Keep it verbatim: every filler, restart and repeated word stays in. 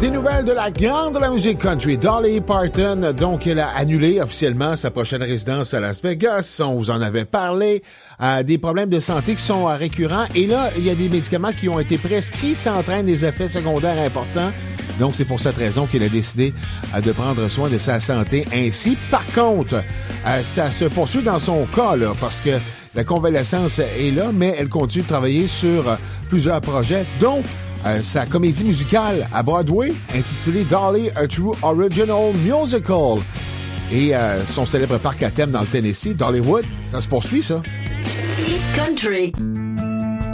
Des nouvelles de la grande de la musique country, Dolly Parton. Donc, elle a annulé officiellement sa prochaine résidence à Las Vegas. On vous en avait parlé. Euh, des problèmes de santé qui sont euh, récurrents. Et là, il y a des médicaments qui ont été prescrits. Ça entraîne des effets secondaires importants. Donc, c'est pour cette raison qu'elle a décidé euh, de prendre soin de sa santé ainsi. Par contre, euh, ça se poursuit dans son cas, là, parce que la convalescence est là, mais elle continue de travailler sur euh, plusieurs projets, dont Euh, sa comédie musicale à Broadway, intitulée Dolly, A True Original Musical. Et euh, son célèbre parc à thème dans le Tennessee, Dollywood, ça se poursuit, ça. Hit Country.